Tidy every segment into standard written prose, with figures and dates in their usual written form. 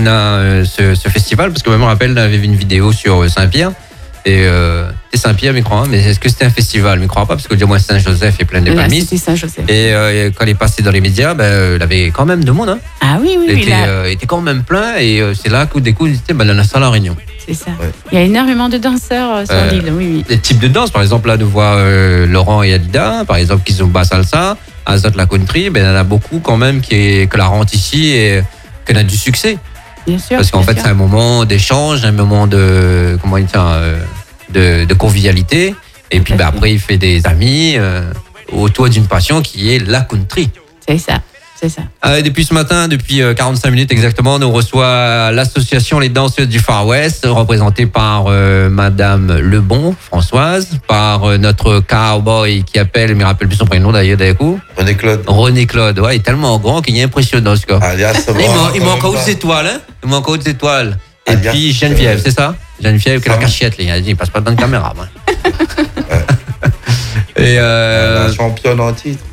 ce festival, parce que moi, je me rappelle, j'avais vu une vidéo sur Saint-Pierre. Et c'est Saint-Pierre, je crois, hein, mais est-ce que c'était un festival? Je ne crois pas, parce que du moins Saint-Joseph est plein de familles. C'était Saint-Joseph. Et quand il est passé dans les médias, il avait quand même de monde. Hein. Ah oui. Il était quand même plein, et c'est là qu'au coup, il était dans la salle à Réunion. C'est ça. Ouais. Il y a énormément de danseurs sur l'île, oui. Les types de danse, par exemple, là, nous voit Laurent et Alida, par exemple, qui zumba salsa, Azot la country, il y en a beaucoup quand même que la rentre ici et qu'on a du succès. Bien sûr. Parce qu'en fait, c'est un moment d'échange, un moment de convivialité. Et puis après, il fait des amis autour d'une passion qui est la country. C'est ça. Depuis ce matin, depuis 45 minutes exactement, on reçoit l'association Les Danseuses du Far West, représentée par Madame Lebon, Françoise, par notre cowboy qui appelle, je ne me rappelle plus son prénom d'ailleurs d'un coup. René Claude, ouais, il est tellement grand qu'il est impressionnant ce gars. Il manque aux étoiles, hein. Il manque aux étoiles. Et puis Geneviève, c'est ça? Geneviève, qui a la cachette, il dit, passe pas dans la caméra. Et la championne en titre.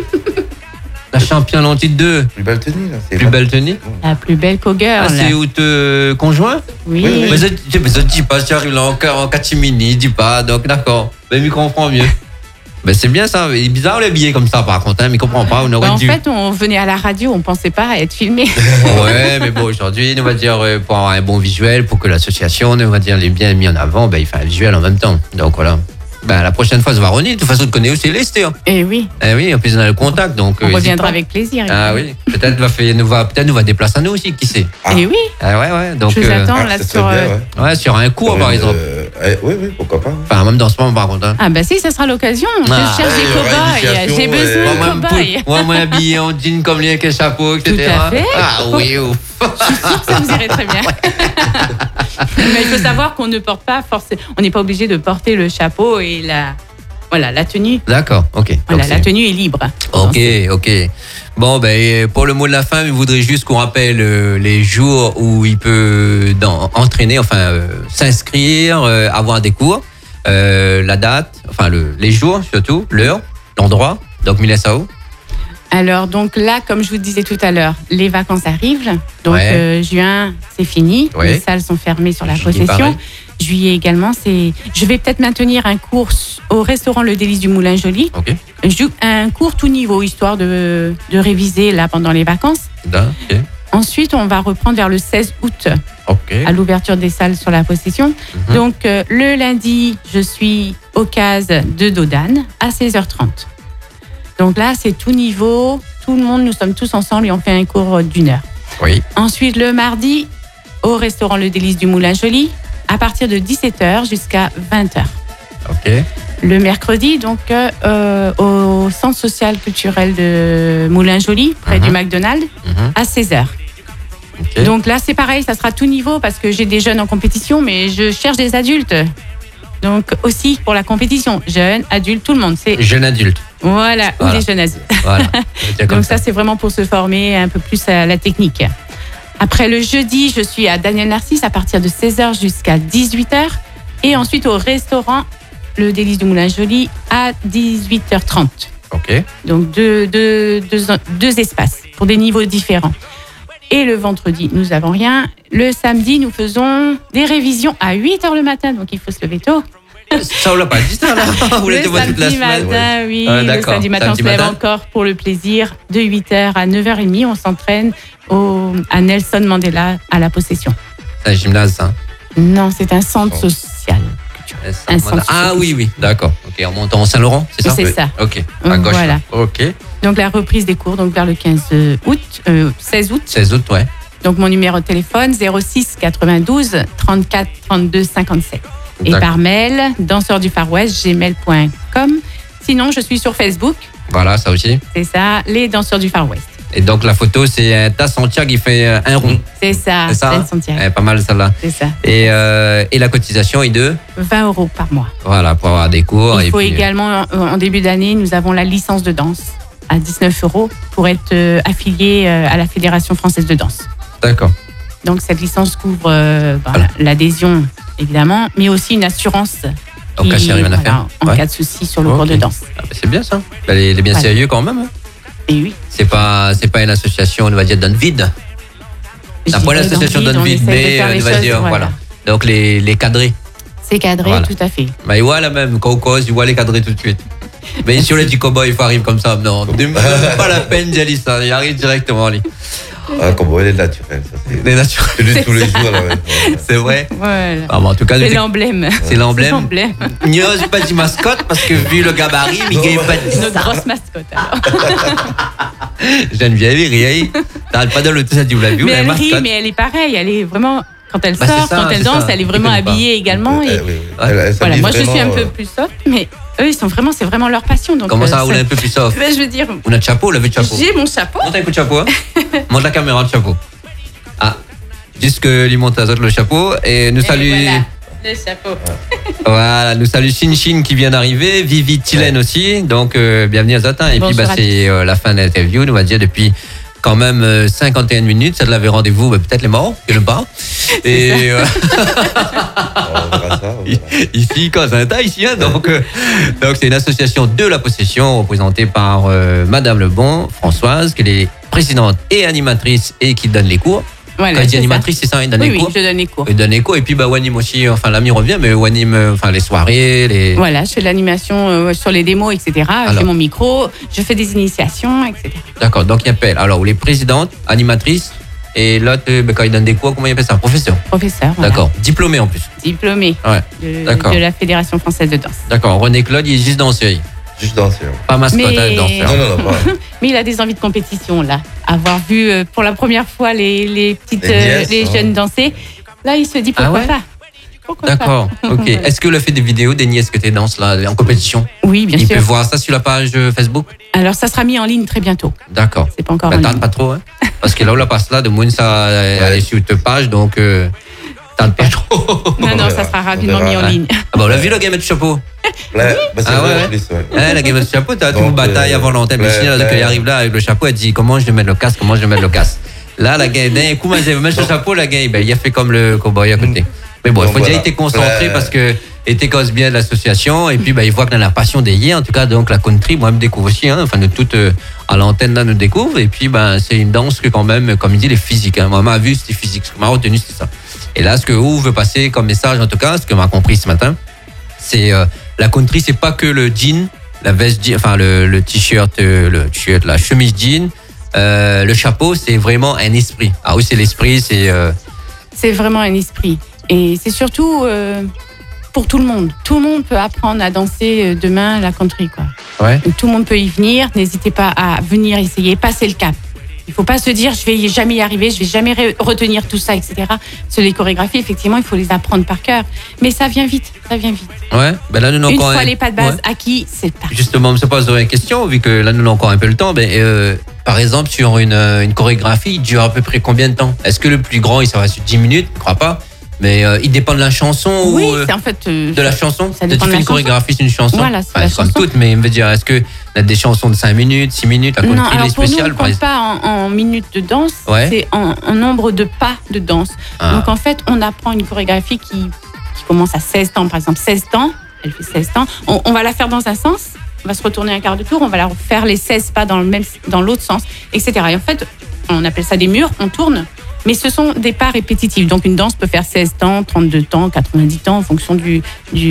La championne en titre 2. Plus belle tenue, là. Plus belle tenue. La plus belle co-girl. C'est où te conjoint? Oui. Mais je dis pas, si arrive là en catimini, dis pas, donc d'accord. Mais il comprend mieux. Ben c'est bien ça, il est bizarre le billet comme ça par contre, hein, mais il comprend pas. En fait, on venait à la radio, on pensait pas être filmé. Ouais, mais bon, aujourd'hui, on va dire, pour avoir un bon visuel, pour que l'association, on va dire, l'ait bien mis en avant, il fait un visuel en même temps. Donc voilà. La prochaine fois, ça va Ronnie. De toute façon, tu connais aussi Lester. Eh oui. En plus, on a le contact. Donc, on reviendra avec plaisir. Ah oui. Peut-être nous va déplacer à nous aussi, qui sait. Eh oui. Ouais. Donc, je vous attends là sur. Sur un cours, par exemple. Oui, pourquoi pas. Enfin, même dans ce moment, par contre. Hein. Ah, si, ça sera l'occasion. Je cherche des cobayes. J'ai besoin de cobayes. Moi, habillé en jean comme lui avec un chapeau, etc. Tout à fait. Ah oui, ouf. Je suis sûre que ça vous irait très bien. Mais il faut savoir qu'on ne porte pas forcément. On n'est pas obligé de porter le chapeau et la tenue. D'accord, ok. Voilà, la tenue est libre. Ok. Bon, pour le mot de la fin, je voudrais juste qu'on rappelle les jours où il peut entraîner, s'inscrire, avoir des cours, la date, les jours surtout, l'heure, l'endroit. Donc, Mélissa, où? Alors, donc là, comme je vous disais tout à l'heure, les vacances arrivent. Donc, juin, c'est fini. Ouais. Les salles sont fermées sur la possession. Juillet également, je vais peut-être maintenir un cours au restaurant Le Délice du Moulin Joli. Okay. Un cours tout niveau, histoire de réviser là pendant les vacances. Okay. Ensuite, on va reprendre vers le 16 août à l'ouverture des salles sur la possession. Mm-hmm. Donc, le lundi, je suis au CAS de Dodane à 16h30. Donc là, c'est tout niveau, tout le monde, nous sommes tous ensemble et on fait un cours d'1 heure. Oui. Ensuite, le mardi, au restaurant Le Délice du Moulin Joli, à partir de 17h jusqu'à 20h. Ok. Le mercredi, donc, au centre social culturel de Moulin Joli, près du McDonald's, à 16h. Okay. Donc là, c'est pareil, ça sera tout niveau parce que j'ai des jeunes en compétition, mais je cherche des adultes. Donc aussi pour la compétition, jeunes, adultes, tout le monde. C'est jeunes adultes. Voilà, ou les jeunes adultes. Voilà. Donc ça, c'est vraiment pour se former un peu plus à la technique. Après le jeudi, je suis à Daniel Narcisse à partir de 16h jusqu'à 18h. Et ensuite au restaurant Le Délice du Moulin Joli à 18h30. Ok. Donc deux espaces pour des niveaux différents. Et le vendredi, nous n'avons rien. Le samedi, nous faisons des révisions à 8h le matin, donc il faut se lever tôt. Ça, on l'a pas dit, ça, là. Vous l'avez toute la semaine. Matin, oui. Le samedi matin, on se lève encore pour le plaisir. De 8h à 9h30, on s'entraîne à Nelson Mandela, à la possession. C'est un gymnase, ça? Non, c'est un centre social. Oui, d'accord. Ok, en montant en Saint-Laurent, c'est ça? C'est ça. Ok, à gauche. Voilà. Ok. Donc la reprise des cours, donc vers le 16 août. 16 août, ouais. Donc mon numéro de téléphone, 06 92 34 32 57. Et par mail, danseurdufarwest@gmail.com. Sinon, je suis sur Facebook. Voilà, ça aussi. C'est ça, les danseurs du Far West. Et donc la photo, c'est un tas Santiago qui fait un rond. C'est ça, Santiago. Pas mal celle-là. C'est ça. Et la cotisation est de 20 € par mois. Voilà, pour avoir des cours. Il faut également, en début d'année, nous avons la licence de danse à 19 € pour être affilié à la Fédération française de danse. D'accord. Donc cette licence couvre l'adhésion, évidemment, mais aussi une assurance. En cas de souci sur le cours de danse. C'est bien ça. Elle est bien sérieux quand même. Hein. Et oui. C'est pas une association, on va dire, dans le vide. T'as pas l'association donne vide, mais on va dire, voilà. Donc les cadrés. C'est cadré, voilà. Tout à fait. Bah, il voit la même, quand on cause, il voit les cadrés tout de suite. Mais si on les dit cowboy, il faut arriver comme ça. Non, pas la peine d'y aller, ça. Il arrive directement, lui. Ah, cowboy, il est naturel. Il est naturel. C'est tous les jours, là. C'est vrai. Voilà. Ah, bon, en tout cas, c'est l'emblème. C'est l'emblème. N'ose pas dit mascotte, parce que vu le gabarit, il n'y a pas de notre grosse mascotte, alors. Geneviève, il rit. T'arrêtes pas de le ça dit, vous l'avez vu, mais elle rit, mais elle est pareille. Elle est vraiment. Quand elle sort, quand elle danse, elle est vraiment habillée également. Et voilà, moi, je suis un peu plus soft, mais eux, ils sont vraiment, c'est vraiment leur passion. Donc, comment ça, vous êtes un peu plus soft? Je veux dire. On a le chapeau, levez le chapeau. J'ai mon chapeau. Monte un coup de chapeau. Monte la caméra, le chapeau. Ah, juste que lui monte à autres le chapeau et nous salue. Voilà, le chapeau. Voilà, nous salue Shin qui vient d'arriver, Vivi Tilen aussi. Donc, bienvenue à Zotin. Et puis, c'est la fin de l'interview. On va dire depuis. Quand même 51 minutes, ça de l'avait rendez-vous, peut-être les morts, quelque part. Et ici, quand c'est un tas ici, hein, donc c'est une association de la possession représentée par Madame Lebon, Françoise, qui est présidente et animatrice et qui donne les cours. Voilà, quand il dit animatrice, c'est ça, il donne les cours. Oui, je donne les cours. Il donne les cours et puis Wanim aussi, enfin l'ami revient, mais Wanim, enfin les soirées, les. Voilà, je fais de l'animation sur les démos, etc. Alors, j'ai mon micro, je fais des initiations, etc. D'accord, donc il appelle. Alors les présidentes, animatrices et l'autre, quand il donne des cours, comment il appelle ça? Professeur. Professeur. Voilà. D'accord, diplômé en plus. Diplômé. Ouais. De la Fédération française de danse. D'accord, René Claude, il est juste danseur. Juste danseur. Pas mascotte, danseur. Non, pas. Mais il a des envies de compétition, là. Avoir vu pour la première fois les petites, les jeunes danser, là, il se dit pourquoi pas. D'accord, ok. Est-ce que le fait des vidéos des nièces que tu danses là, en compétition? Oui, bien sûr. Il peut voir ça sur la page Facebook? Alors, ça sera mis en ligne très bientôt. D'accord. C'est pas encore en ligne. Tarde pas trop, hein? Parce que là où la passe là, de moins ça aller sur ta page, donc tarde pas trop. Non, ça sera rapidement mis en ligne. Ah bon, on l'a vu le game de chapeau? La game de chapeau, tu as une bataille avant l'antenne. Mais sinon, elle arrive là avec le chapeau, elle dit comment je vais mettre le casque, Là, la gars, d'un coup, je vais mettre le chapeau, la gars, il a fait comme le cowboy à côté. Mais bon, il faut déjà être concentré parce que il était cause bien de l'association et puis il voit que dans la passion des yeux, en tout cas, donc la country, moi, je me découvre aussi, enfin, de toute à l'antenne, là, nous découvre. Et puis, c'est une danse que quand même, comme il dit, les physiques. Moi, ma vue, c'était physique. Ce que m'a retenu, c'était ça. Et là, ce que vous veut passer comme message, en tout cas, ce que m'a compris ce matin, c'est la country, c'est pas que le jean, la veste jean, enfin le t-shirt, la chemise jean, le chapeau, c'est vraiment un esprit. Ah oui, c'est l'esprit, c'est vraiment un esprit. Et c'est surtout pour tout le monde. Tout le monde peut apprendre à danser demain la country, quoi. Ouais. Donc, tout le monde peut y venir. N'hésitez pas à venir essayer, passer le cap. Il ne faut pas se dire je vais jamais y arriver, je vais jamais retenir tout ça, etc. Sur les chorégraphies, effectivement, il faut les apprendre par cœur. Mais ça vient vite, Ouais, ben là, nous une fois les pas de base acquis, c'est parti. Justement, je me pose une question, vu que là, nous avons encore un peu le temps. Par exemple, sur une chorégraphie, il dure à peu près combien de temps? Est-ce que le plus grand, ça va sur 10 minutes? Je ne crois pas. Mais il dépend de la chanson oui, ou c'est en fait de la chanson. Ça dépend tu fais une chorégraphie sur une chanson. Voilà, c'est la chanson. Comme toutes, mais je veux dire, est-ce que y a des chansons de 5 minutes, 6 minutes, la country, les spéciales, par exemple? Non, on ne compte pas en minutes de danse, c'est en nombre de pas de danse. Donc en fait, on apprend une chorégraphie qui commence à 16 temps, par exemple 16 temps, elle fait 16 temps. On va la faire dans un sens, on va se retourner un quart de tour, on va la faire les 16 pas dans l'autre sens, etc. Et en fait, on appelle ça des murs, on tourne. Mais ce sont des pas répétitifs. Donc, une danse peut faire 16 temps, 32 temps, 90 temps en fonction de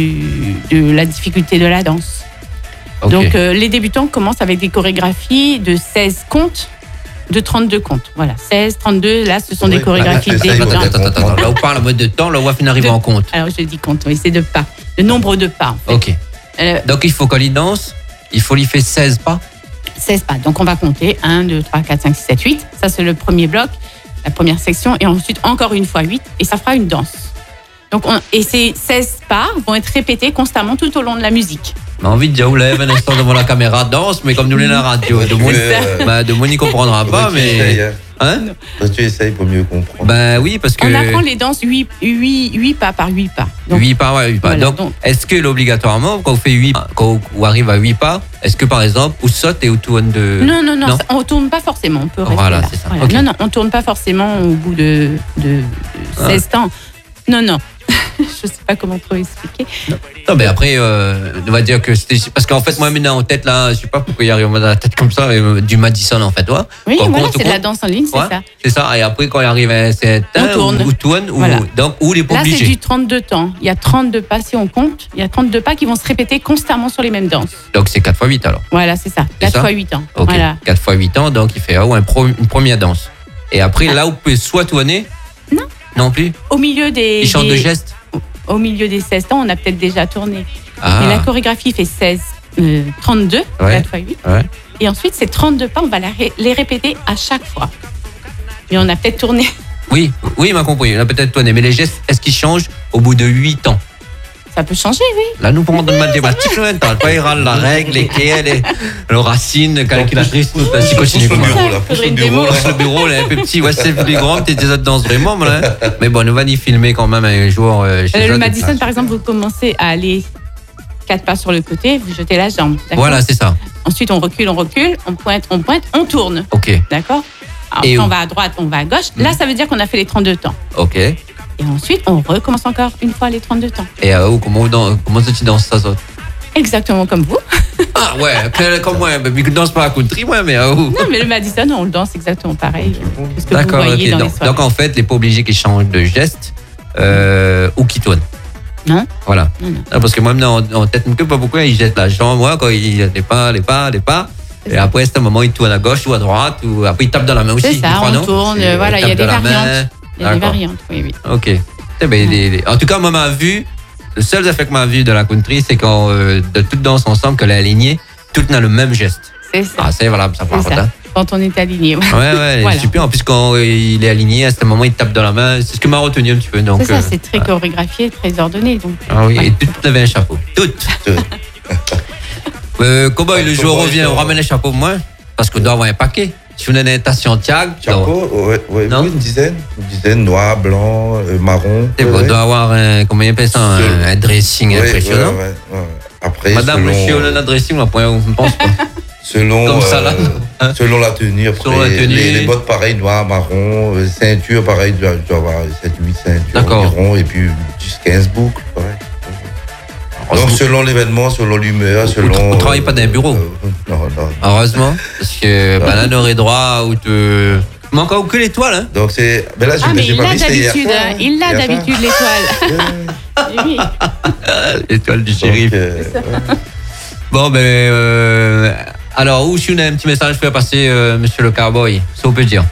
la difficulté de la danse. Okay. Donc, les débutants commencent avec des chorégraphies de 16 comptes, de 32 comptes. Voilà, 16, 32, là, ce sont des chorégraphies débutantes. Attends. Là, on parle en mode de temps, là, on va finir arriver en compte. Alors, je dis compte, oui, c'est de pas. Le nombre de pas, en fait. OK. Donc, il faut qu'on y danse, il faut lui faire 16 pas 16 pas. Donc, on va compter 1, 2, 3, 4, 5, 6, 7, 8. Ça, c'est le premier bloc. La première section, et ensuite encore une fois 8, et ça fera une danse. Donc et ces 16 pas vont être répétés constamment tout au long de la musique. J'ai envie de dire, vous lève un instant devant la caméra, danse, mais comme nous l'est la radio, de moi, n'y comprendra pas, mais... Hein? Tu essayes pour mieux comprendre. Ben oui, parce que... On apprend les danses 8 pas par 8 pas. Donc, 8 pas, ouais, 8 pas. Voilà, donc, est-ce que obligatoirement, quand on fait 8 pas, quand on arrive à 8 pas, est-ce que par exemple, on saute et on tourne de... Non, on tourne pas forcément, on peut rester là. C'est ça. Voilà. Okay. Non, on tourne pas forcément au bout de 16 temps. Non. Je sais pas comment trop expliquer. Non, mais après, on va dire que c'était. Parce qu'en fait, moi, maintenant en tête, là, je sais pas pourquoi il arrive dans la tête comme ça, du Madison, en fait, toi. Oui, Quand voilà, on c'est de la danse en ligne, c'est ça. C'est ça. Et après, quand il arrive à un certain, On tourne. Voilà. donc, où il est pas Là, obligé. c'est du 32 temps. Il y a 32 pas, si on compte, il y a 32 pas qui vont se répéter constamment sur les mêmes danses. Donc, c'est 4 x 8 alors. Voilà, c'est ça. C'est 4 ça fois 8 ans. Ok. Voilà. 4 x 8 ans, donc il fait une première danse. Et après, là, vous pouvez soit tourner. Non. Non plus. Au milieu des. Il chante de gestes. Au milieu des 16 temps, on a peut-être déjà tourné. Ah. Mais la chorégraphie fait 32, Ouais. 4 x 8. Ouais. Et ensuite, ces 32 pas, on va les répéter à chaque fois. Et on a peut-être tourné. Oui, il m'a compris. On a peut-être tourné. Mais les gestes, est-ce qu'ils changent au bout de 8 ans? Ça peut changer, oui. Là, nous pourrons demander mathématiques, pas la règle, lesquelles, le racine, calculatrice, nous, si continue Pousse le comme ça. bureau, là. Pousse le bureau, là. Le bureau, là, un peu petit, ouais, c'est plus grand, peut-être des autres danses vraiment, là. Mais bon, nous va y filmer quand même un jour chez Le eux. Madison, par exemple, vous commencez à aller 4 pas sur le côté, vous jetez la jambe. D'accord. Voilà, c'est ça. Ensuite, on recule, on pointe, on tourne. Ok, D'accord. Et Après, où on va à droite, on va à gauche. Là, ça veut dire qu'on a fait les 32 temps. ok. Et ensuite, on recommence encore une fois les 32 temps. Et comment tu danses ça, ça? Exactement comme vous. Ah ouais, comme moi, mais je danse pas à country, moi, mais Non, mais le Madison, on le danse exactement pareil. C'est ce que vous d'accord, voyez ok. dans les soirées. Donc en fait, il n'est pas obligé qu'ils changent de geste ou qu'ils tournent. Non. Voilà. Non. Ah, parce que moi, maintenant, en tête, je ne sais pas pourquoi ils jettent la jambe, moi, quand il les pas. Et après, c'est un moment, ils tournent à gauche ou à droite, ou après, ils tapent dans la main aussi. C'est ça, je crois, on non tourne. C'est- Voilà, il y a Tape des dans la variantes. main. Il y a des D'accord. variantes, oui. Ok. Eh ben, en tout cas, moi, ma vue, le seul effet que m'a vu de la country, c'est quand de toutes danses ensemble, que la lignée, toutes dans le même geste. C'est ça. Ah, c'est valable, ça par C'est contre. ça. Hein. Quand on est aligné. Ouais, Voilà. super. En plus, quand il est aligné, à ce moment, il tape dans la main. C'est ce que m'a retenu un petit peu. Donc, C'est ça, c'est très chorégraphié, très ordonné. Donc, ah oui, ouais. et toutes avaient un chapeau. Toutes. Cowboy, le jour revient, on ramène un chapeau moins, parce qu'on doit avoir un paquet. Si on a une natation Thiago, Chapeau, ouais, Non. oui, une dizaine, noir, blanc, marron. on ouais. doit avoir comment il appelle ça, un dressing Ouais, impressionnant. ouais. Après, Madame, selon, si on a un dressing, on ne pense pas. selon, Comme ça, là. Hein? selon la tenue, après, Selon la tenue. Les bottes pareil, noir, marron, ceinture pareil, tu dois avoir 7-8 ceintures D'accord. environ, et puis 10-15 boucles, pareil. Donc selon l'événement, selon l'humeur, selon... On travaille pas dans un bureau. Non. Heureusement, parce que banane aurait droit ou te. Il manque encore que l'étoile, hein. Donc c'est... Mais là, Ah, mais j'ai il pas l'a vu, c'était hier d'habitude. soir, Hein. Il l'a hier soir. d'habitude, l'étoile. Ouais. Oui. L'étoile du Donc, shérif. ouais. Bon, alors, où si on a un petit message à passer, monsieur le cowboy, ça on peut dire.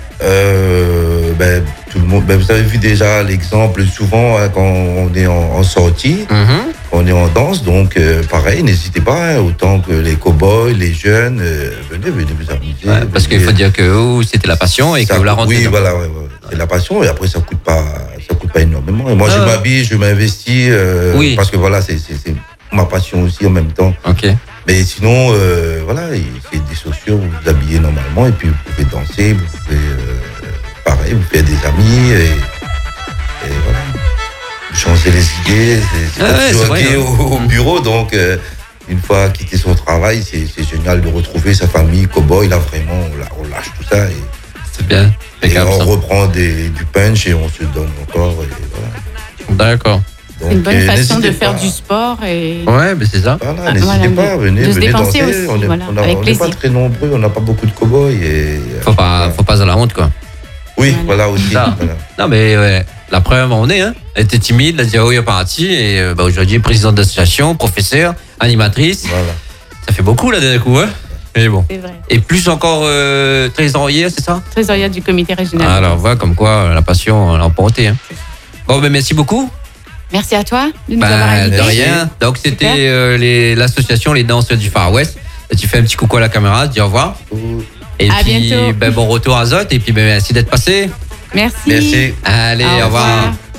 Tout le monde, vous avez vu déjà l'exemple souvent hein, quand on est en sortie, on est en danse, donc pareil, n'hésitez pas, hein, autant que les cow-boys, les jeunes, venez vous amuser. Ouais, parce qu'il faut dire que c'était la passion et que vous la rentrez. Oui, dedans. voilà, ouais. C'est la passion et après ça coûte pas énormément. Et moi je m'habille, je m'investis, Oui. parce que voilà, c'est ma passion aussi en même temps. Ok. Mais sinon, voilà, c'est des chaussures, vous vous habillez normalement et puis vous pouvez danser, vous pouvez, pareil, vous faites des amis et voilà. Vous changez les idées, c'est pas toujours c'est gai vrai, au bureau, donc une fois quitté son travail, c'est génial de retrouver sa famille, cow-boy, là vraiment, on lâche tout ça et C'est bien. on Impeccable, ça. reprend du punch et on se donne encore. Et voilà. D'accord. C'est une Donc, bonne façon n'hésitez de faire pas. du sport et Ouais, mais c'est ça. Voilà, n'hésitez voilà, pas, venez se dépenser danser. aussi, on n'est voilà, avec pas plaisir. très nombreux, on n'a pas beaucoup de cow-boys. Et, Faut pas à la honte, quoi. Oui, voilà aussi. Ça. Voilà. Non, mais la preuve, on est, hein. Elle était timide, elle a dit, oui, elle est partie. Et aujourd'hui, présidente d'association, professeure, animatrice. Voilà. Ça fait beaucoup, là, d'un coup, hein. Mais bon. c'est vrai. Et plus encore trésorier, c'est ça? Trésorière du comité régional. Alors, voilà, comme quoi, la passion l'a emporté, hein. Bon, ben, merci beaucoup. Merci à toi de nous avoir Ben, invités. de rien. Donc, c'était l'association Les Danseurs du Far West. Et tu fais un petit coucou à la caméra, tu dis au revoir. Et À puis, bientôt. bon retour à Zot. Et puis, merci d'être passé. Merci. Merci. Allez, au revoir.